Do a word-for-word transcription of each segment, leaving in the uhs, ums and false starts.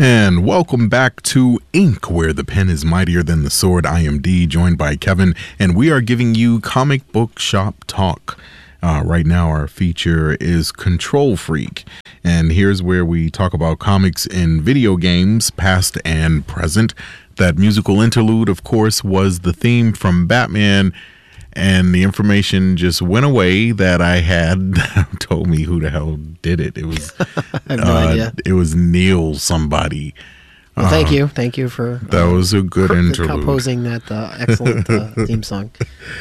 And welcome back to Ink, where the pen is mightier than the sword. I am D, joined by Kevin, and we are giving you comic book shop talk. Uh, right now, our feature is Control Freak, and here's where we talk about comics in video games, past and present. That musical interlude, of course, was the theme from Batman, and the information just went away that I had told me who the hell did it. It was I have no uh, idea. It was Neil somebody. Well, thank Uh, you, thank you for That uh, was a good for interlude. composing that uh, excellent uh, theme song.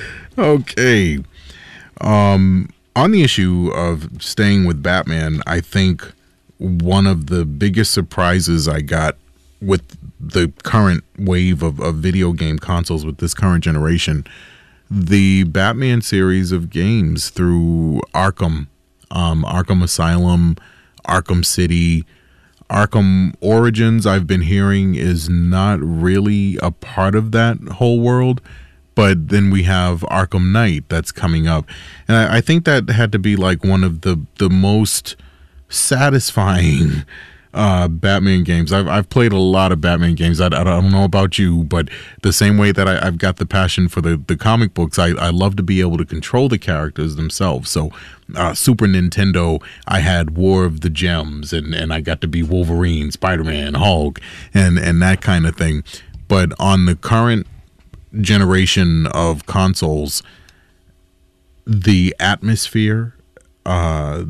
Okay. Um, on the issue of staying with Batman, I think one of the biggest surprises I got with the current wave of, of video game consoles with this current generation, the Batman series of games through Arkham, um, Arkham Asylum, Arkham City, Arkham Origins, I've been hearing is not really a part of that whole world. But then we have Arkham Knight that's coming up. And I, I think that had to be like one of the, the most satisfying uh, Batman games. I've I've played a lot of Batman games. I, I don't know about you, but the same way that I, I've got the passion for the, the comic books, I, I love to be able to control the characters themselves. So uh, Super Nintendo, I had War of the Gems, and, and I got to be Wolverine, Spider-Man, Hulk, and, and that kind of thing. But on the current generation of consoles, the atmosphere, uh,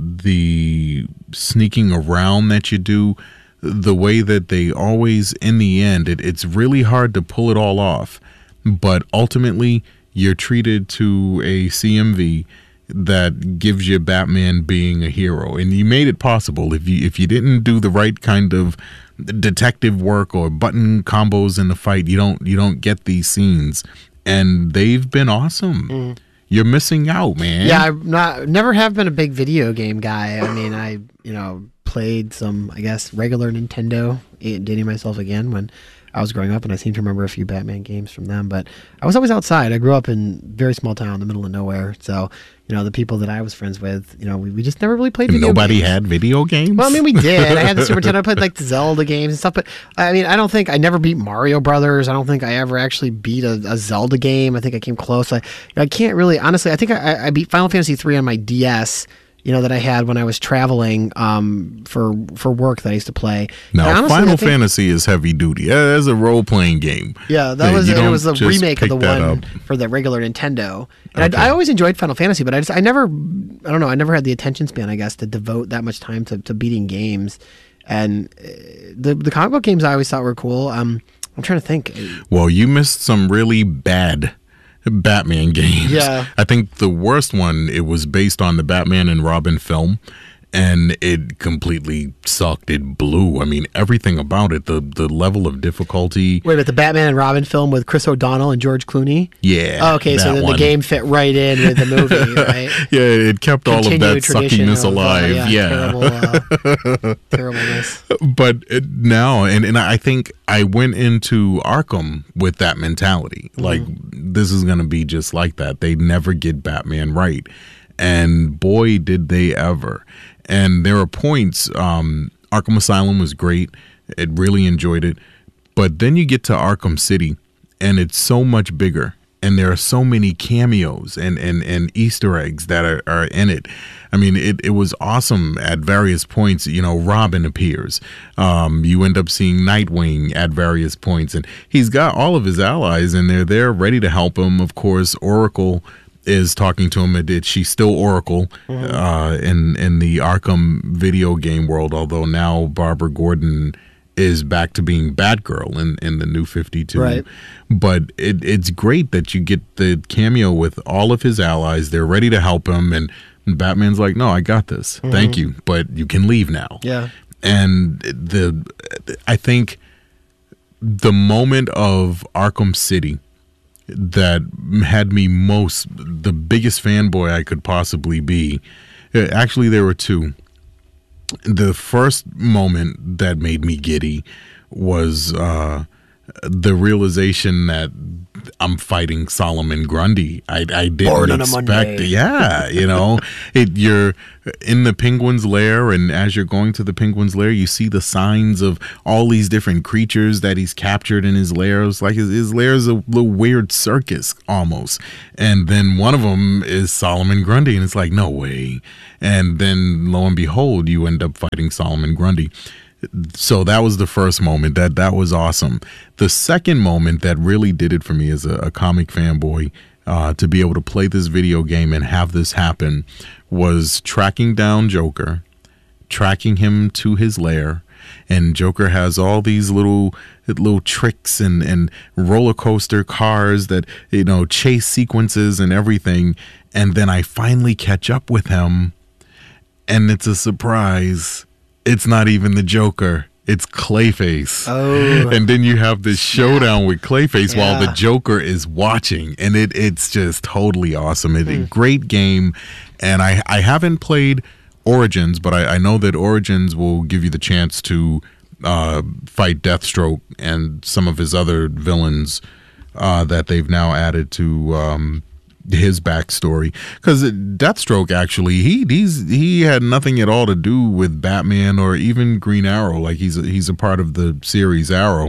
the sneaking around that you do, the way that they always, in the end, it, it's really hard to pull it all off. But ultimately, you're treated to a C M V that gives you Batman being a hero, and you made it possible. If you if you didn't do the right kind of detective work or button combos in the fight, you don't you don't get these scenes, and they've been awesome. Mm. You're missing out, man. Yeah, I'm not never have been a big video game guy. I mean, I you know played some, I guess, regular Nintendo, dating myself again, when I was growing up, and I seem to remember a few Batman games from them. But I was always outside. I grew up in a very small town in the middle of nowhere, so you know the people that I was friends with, you know, we, we just never really played video Nobody games. had video games? Well, I mean, we did. I had the Super Nintendo. I played like the Zelda games and stuff, but I mean, I don't think I never beat Mario Brothers. I don't think I ever actually beat a, a Zelda game. I think I came close. I I can't really, honestly, I think I, I beat Final Fantasy three on my D S, you know, that I had when I was traveling um, for for work that I used to play. Now, And honestly, Final I think, Fantasy is heavy duty. That's a role playing game. Yeah, that was You it don't was a just remake of the pick that one up. for the regular Nintendo. And Okay. I, I always enjoyed Final Fantasy, but I just I never I don't know I never had the attention span, I guess, to devote that much time to, to beating games. And uh, the the comic book games I always thought were cool. Um, I'm trying to think. Well, you missed some really bad Batman games. Yeah. I think the worst one, it was based on the Batman and Robin film, and it completely sucked. It blew. I mean, everything about it, the the level of difficulty. Wait a minute, the Batman and Robin film with Chris O'Donnell and George Clooney? Yeah. Oh, okay, so that then one. the game fit right in with the movie, right? Yeah, it kept all of that Continued tradition suckiness of, uh, alive. yeah, yeah. terrible, uh, terribleness. But it, now, and, and I think I went into Arkham with that mentality. Mm-hmm. Like, this is going to be just like that. They never get Batman right. And boy, did they ever. And there are points, um, Arkham Asylum was great. It really enjoyed it. But then you get to Arkham City, and it's so much bigger. And there are so many cameos and, and, and Easter eggs that are, are in it. I mean, it, it was awesome at various points. You know, Robin appears. Um, you end up seeing Nightwing at various points. And he's got all of his allies, and they're there ready to help him. Of course, Oracle is talking to him. It, she's still Oracle Mm-hmm. uh, in, in the Arkham video game world, although now Barbara Gordon is back to being Batgirl in, in the new fifty-two. Right. But it, it's great that you get the cameo with all of his allies. They're ready to help him, and Batman's like, no, I got this. Mm-hmm. Thank you, but you can leave now. Yeah. And the I think the moment of Arkham City that had me most, the biggest fanboy I could possibly be, actually there were two. The first moment that made me giddy was uh, the realization that I'm fighting Solomon Grundy. I, I didn't Born on a expect Monday. Yeah, you know, it, you're in the penguin's lair, and as you're going to the penguin's lair, you see the signs of all these different creatures that he's captured in his lair. It's like his, his lair is a little weird circus almost. And then one of them is Solomon Grundy, and it's like, no way. And then lo and behold, you end up fighting Solomon Grundy. So that was the first moment. That that was awesome. The second moment that really did it for me as a, a comic fanboy, uh, to be able to play this video game and have this happen, was tracking down Joker, tracking him to his lair, and Joker has all these little little tricks and, and roller coaster cars that, you know, chase sequences and everything. And then I finally catch up with him, and it's a surprise. It's not even the Joker. It's Clayface. Oh. And then you have this showdown with Clayface Yeah. while the Joker is watching. And it it's just totally awesome. It's Hmm. a great game. And I, I haven't played Origins, but I, I know that Origins will give you the chance to uh, fight Deathstroke and some of his other villains uh, that they've now added to um, his backstory, because Deathstroke actually he he's he had nothing at all to do with Batman or even Green Arrow. Like he's a, he's a part of the series Arrow.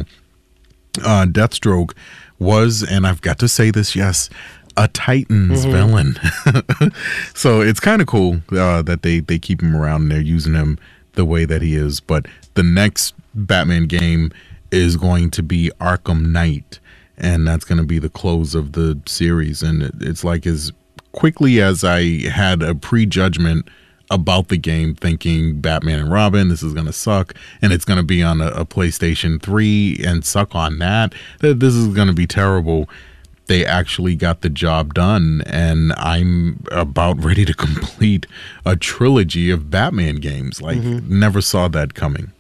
Uh, Deathstroke was, and I've got to say this, yes, a Titans Mm-hmm. villain. So it's kind of cool uh, that they they keep him around and they're using him the way that he is. But the next Batman game is going to be Arkham Knight. And that's going to be the close of the series. And it, it's like as quickly as I had a prejudgment about the game, thinking Batman and Robin, this is going to suck, and it's going to be on a, a PlayStation three and suck on that, that this is going to be terrible. They actually got the job done, and I'm about ready to complete a trilogy of Batman games. Like, Mm-hmm. never saw that coming.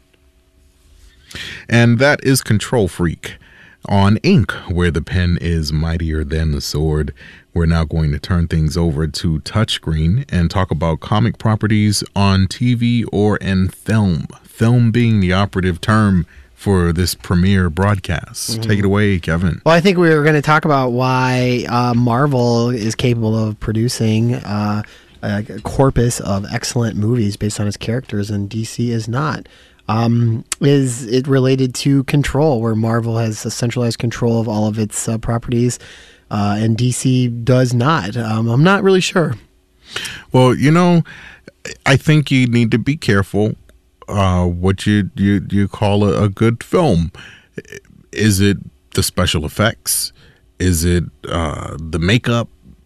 And that is Control Freak on Ink, where the pen is mightier than the sword. We're now going to turn things over to Touchscreen and talk about comic properties on T V or in film. Film being the operative term for this premiere broadcast. Mm-hmm. Take it away, Kevin. Well, I think we were going to talk about why uh, Marvel is capable of producing uh, a corpus of excellent movies based on its characters, and D C is not. Um, is it related to control, where Marvel has a centralized control of all of its uh, properties, uh, and D C does not? Um, I'm not really sure. Well, you know, I think you need to be careful uh, what you, you, you call a, a good film. Is it the special effects? Is it uh, the makeup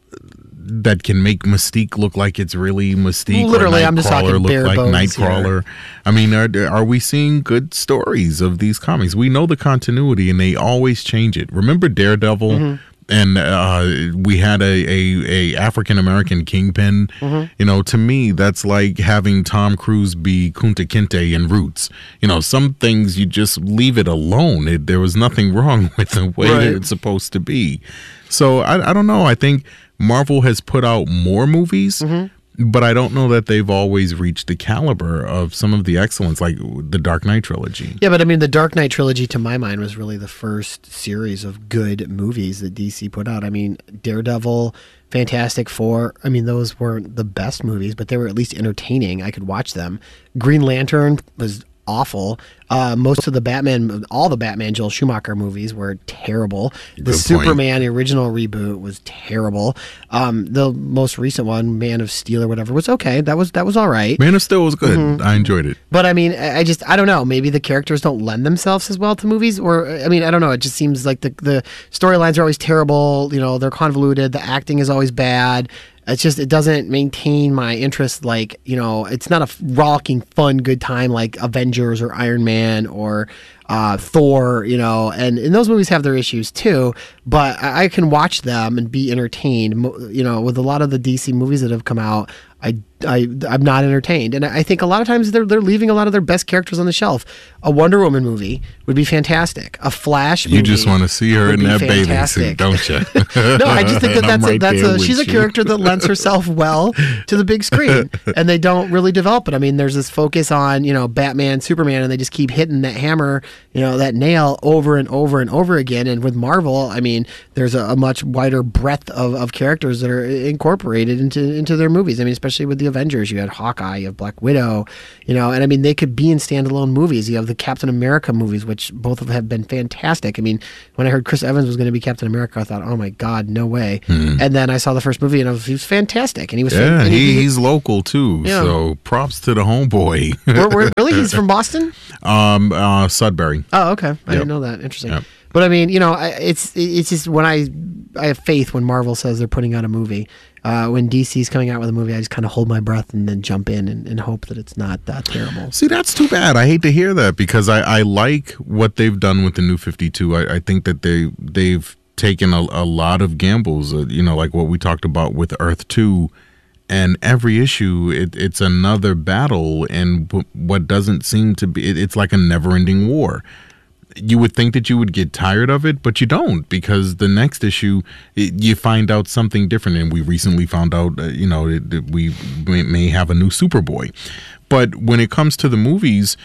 that can make Mystique look like it's really Mystique? Literally, or I'm just talking look bare like bones Nightcrawler. here. I mean, are, are we seeing good stories of these comics? We know the continuity, and they always change it. Remember Daredevil? Mm-hmm. And uh, we had a, a, a African American kingpin. Mm-hmm. You know, to me, that's like having Tom Cruise be Kunta Kinte in Roots. You know, some things you just leave it alone. It, there was nothing wrong with the way Right. that it's supposed to be. So I, I don't know. I think Marvel has put out more movies, Mm-hmm. but I don't know that they've always reached the caliber of some of the excellence, like the Dark Knight trilogy. Yeah, but I mean, the Dark Knight trilogy, to my mind, was really the first series of good movies that D C put out. I mean, Daredevil, Fantastic Four. I mean, those weren't the best movies, but they were at least entertaining. I could watch them. Green Lantern was awful. Uh, most of the Batman, all the Batman Joel Schumacher movies were terrible. The Good point. Superman, the original reboot, was terrible. Um, the most recent one, Man of Steel or whatever, was okay. That was that was all right. Man of Steel was good. Mm-hmm. I enjoyed it. But I mean, I I just I don't know. Maybe the characters don't lend themselves as well to movies, or I mean, I don't know. It just seems like the the storylines are always terrible. You know, they're convoluted. The acting is always bad. It's just it doesn't maintain my interest. Like, you know, it's not a rollicking, fun, good time like Avengers or Iron Man or uh, Thor. You know, and and those movies have their issues too. But I, I can watch them and be entertained. Mo- You know, with a lot of the D C movies that have come out, I I I'm not entertained, and I think a lot of times they're they're leaving a lot of their best characters on the shelf. A Wonder Woman movie would be fantastic. A Flash movie. You just want to see her in that fantastic. bathing suit, don't you? No, I just think that that's a, right that's a she's a you. character that lends herself well to the big screen, and they don't really develop it. I mean, there's this focus on you know Batman, Superman, and they just keep hitting that hammer, you know, that nail over and over and over again. And with Marvel, I mean, there's a, a much wider breadth of, of characters that are incorporated into into their movies. I mean, especially with the Avengers, you had Hawkeye, you have Black Widow, you know, and I mean, they could be in standalone movies. You have the Captain America movies, which both of them have been fantastic. I mean, when I heard Chris Evans was going to be Captain America, I thought, oh my God, no way. Hmm. And then I saw the first movie, and I was, he was fantastic. And he was yeah, fan- he, he, he's local too. Yeah. So props to the homeboy. where, where, really, he's from Boston. Um, uh, Sudbury. Oh, okay. I Yep. didn't know that. Interesting. Yep. But I mean, you know, I- it's it's just when I I have faith when Marvel says they're putting out a movie. Uh, when D C's coming out with a movie, I just kind of hold my breath and then jump in and, and hope that it's not that terrible. See, that's too bad. I hate to hear that because I, I like what they've done with the New fifty-two. I, I think that they they've taken a, a lot of gambles. Uh, you know, like what we talked about with Earth two. And every issue, it, it's another battle, and w- what doesn't seem to be, it, it's like a never-ending war. You would think that you would get tired of it, but you don't, because the next issue, it, you find out something different. And we recently found out, uh, you know, that, that we may, may have a new Superboy. But when it comes to the movies,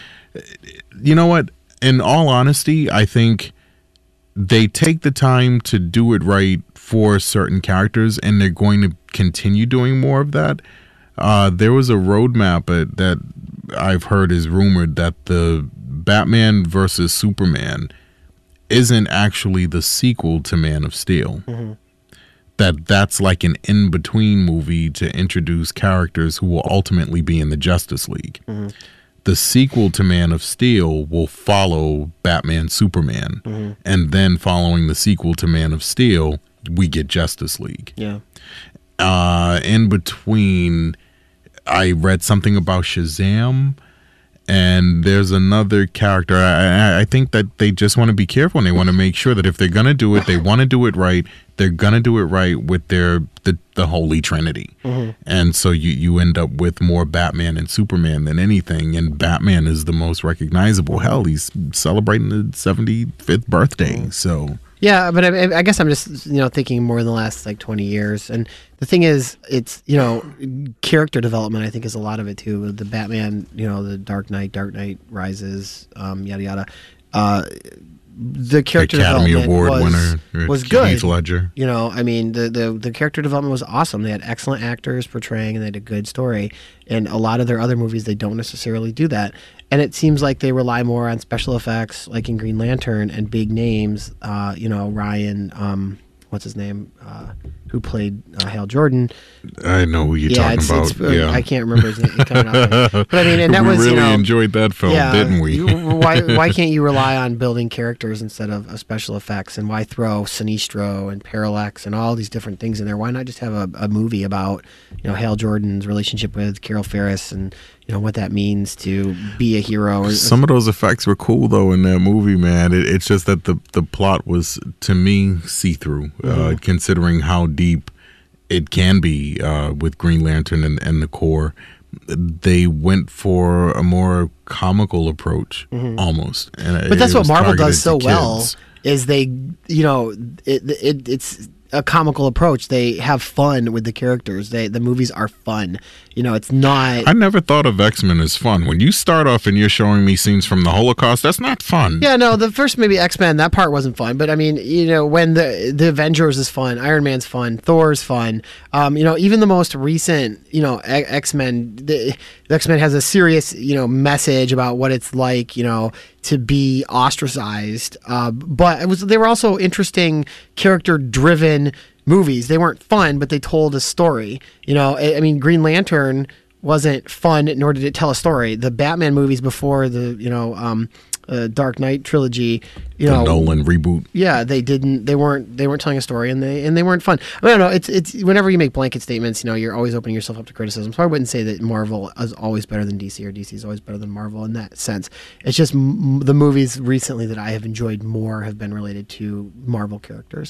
you know what? In all honesty, I think they take the time to do it right for certain characters, and they're going to continue doing more of that. Uh, there was a roadmap uh, that I've heard is rumored that the Batman versus Superman isn't actually the sequel to Man of Steel. Mm-hmm. That that's like an in-between movie to introduce characters who will ultimately be in the Justice League. Mm-hmm. The sequel to Man of Steel will follow Batman Superman. Mm-hmm. And then following the sequel to Man of Steel, we get Justice League. Yeah. Uh, in between, I read something about Shazam, and there's another character. I, I, I think that they just want to be careful, and they want to make sure that if they're going to do it, they want to do it right. They're going to do it right with their the, the Holy Trinity. Mm-hmm. And so you, you end up with more Batman and Superman than anything, and Batman is the most recognizable. Hell, he's celebrating the seventy-fifth birthday, mm-hmm. so... Yeah, but I, I guess I'm just, you know, thinking more in the last like twenty years. And the thing is, it's, you know, character development, I think, is a lot of it too. The Batman, you know, the Dark Knight, Dark Knight Rises, um, yada, yada. Uh, the character Academy development Award was, winner, was good. Heath Ledger. You know, I mean, the, the, the character development was awesome. They had excellent actors portraying, and they had a good story. And a lot of their other movies, they don't necessarily do that. And it seems like they rely more on special effects, like in Green Lantern, and big names. Uh, you know, Ryan, um, what's his name, uh, who played uh, Hal Jordan. I know who you're yeah, talking it's, about. It's, yeah, I can't remember his name. Coming out but I mean, and that we was really you know, enjoyed that film, yeah, didn't we? you, why why can't you rely on building characters instead of, of special effects? And why throw Sinestro and Parallax and all these different things in there? Why not just have a, a movie about you know Hal Jordan's relationship with Carol Ferris and you know what that means to be a hero? Or, Some of those effects were cool though in that movie, man. It, it's just that the the plot was to me see through, mm-hmm. uh, considering how deep it can be uh, with Green Lantern and, and the Corps. They went for a more comical approach, mm-hmm. almost. And but that's what Marvel does so kids. well. Is they, you know, it, it it's a comical approach. They have fun with the characters. They the movies are fun. You know, it's not. I never thought of X-Men as fun. When you start off and you're showing me scenes from the Holocaust, that's not fun. Yeah, no, the first maybe X-Men, that part wasn't fun. But I mean, you know, when the the Avengers is fun, Iron Man's fun, Thor's fun. Um, you know, even the most recent, you know, X-Men, the, the X-Men has a serious, you know, message about what it's like, you know, to be ostracized. Uh, but it was they were also interesting, character-driven movies. They weren't fun, but they told a story. You know, I, I mean, Green Lantern wasn't fun, nor did it tell a story. The Batman movies before the, you know, um, uh, Dark Knight trilogy, you the know, Nolan reboot. Yeah, they didn't. They weren't. They weren't telling a story, and they and they weren't fun. I don't know. It's it's whenever you make blanket statements, you know, you're always opening yourself up to criticism. So I wouldn't say that Marvel is always better than D C or D C is always better than Marvel in that sense. It's just m- the movies recently that I have enjoyed more have been related to Marvel characters.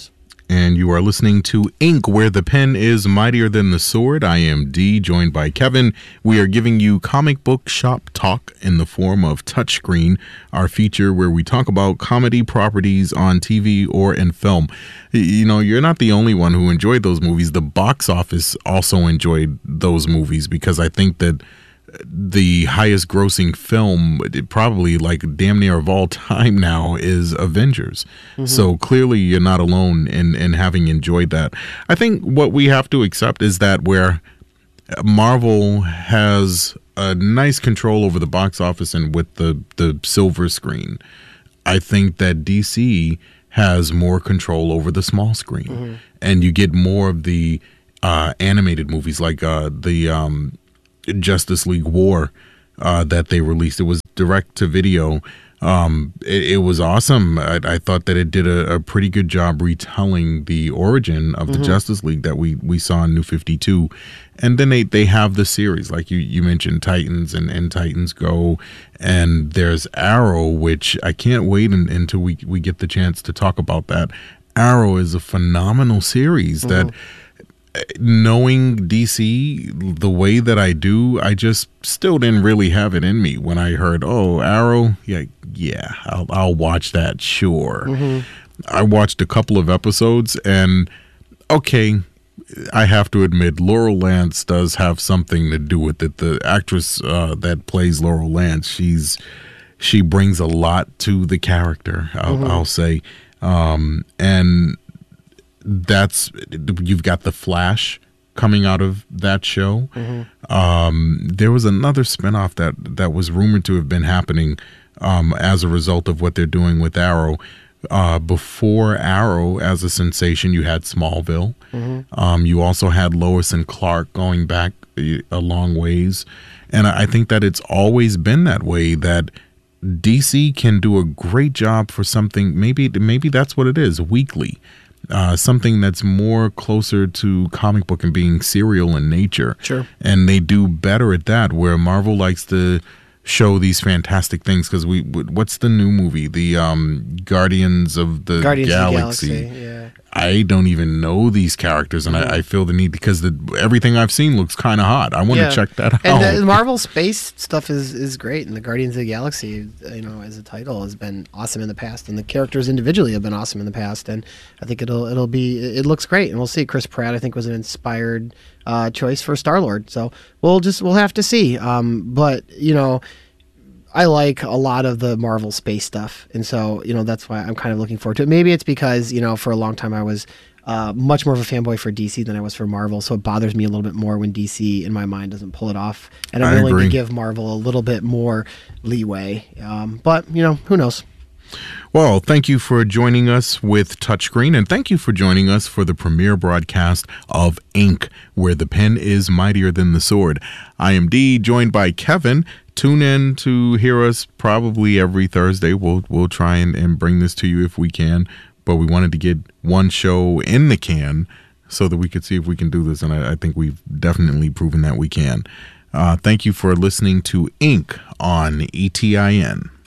and you are listening to Ink, where the pen is mightier than the sword. I am D, joined by Kevin. We are giving you comic book shop talk in the form of Touchscreen, our feature where we talk about comedy properties on T V or in film. You know, you're not the only one who enjoyed those movies. The box office also enjoyed those movies, because I think that the highest grossing film, probably like damn near of all time now, is Avengers. Mm-hmm. So clearly you're not alone in, in having enjoyed that. I think what we have to accept is that where Marvel has a nice control over the box office and with the, the silver screen, I think that D C has more control over the small screen. Mm-hmm. And you get more of the uh, animated movies like uh, the... Um, Justice League War uh, that they released. It was direct to video. Um, it, it was awesome. I, I thought that it did a, a pretty good job retelling the origin of the mm-hmm. Justice League that we, we saw in New fifty-two. And then they, they have the series, like you, you mentioned, Titans and, and Titans Go. And there's Arrow, which I can't wait in, until we, we get the chance to talk about that. Arrow is a phenomenal series mm-hmm. that, knowing D C the way that I do, I just still didn't really have it in me when I heard, oh, Arrow, yeah, yeah, I'll, I'll watch that, sure. Mm-hmm. I watched a couple of episodes, and okay, I have to admit, Laurel Lance does have something to do with it. The actress uh, that plays Laurel Lance, she's she brings a lot to the character, I'll, mm-hmm. I'll say, um, and that's you've got the Flash coming out of that show. Mm-hmm. Um, there was another spinoff that that was rumored to have been happening um, as a result of what they're doing with Arrow. Uh, before Arrow as a sensation, you had Smallville. Mm-hmm. Um, you also had Lois and Clark going back a, a long ways, and I, I think that it's always been that way. That D C can do a great job for something. Maybe maybe that's what it is. Weekly. Uh, something that's more closer to comic book and being serial in nature. Sure. And they do better at that, where Marvel likes to show these fantastic things. Because we, what's the new movie? The um, Guardians of the Guardians Galaxy. Of the Galaxy, yeah. I don't even know these characters, and mm-hmm. I, I feel the need, because the everything I've seen looks kind of hot. I want to yeah. check that out. And the Marvel space stuff is, is great, and the Guardians of the Galaxy, you know, as a title, has been awesome in the past, and the characters individually have been awesome in the past, and I think it'll it'll be it looks great, and we'll see. Chris Pratt, I think, was an inspired uh, choice for Star-Lord, so we'll just we'll have to see. Um, but you know, I like a lot of the Marvel space stuff, and so, you know, that's why I'm kind of looking forward to it. Maybe it's because, you know, for a long time I was uh, much more of a fanboy for D C than I was for Marvel, so it bothers me a little bit more when D C, in my mind, doesn't pull it off, and I'm I willing agree. to give Marvel a little bit more leeway. Um, but, you know, who knows? Well, thank you for joining us with Touchscreen, and thank you for joining us for the premiere broadcast of Ink, where the pen is mightier than the sword. I am D, joined by Kevin. Tune in to hear us probably every Thursday. We'll we'll try and, and bring this to you if we can, but we wanted to get one show in the can so that we could see if we can do this, and I, I think we've definitely proven that we can. Uh, thank you for listening to Ink on E T I N.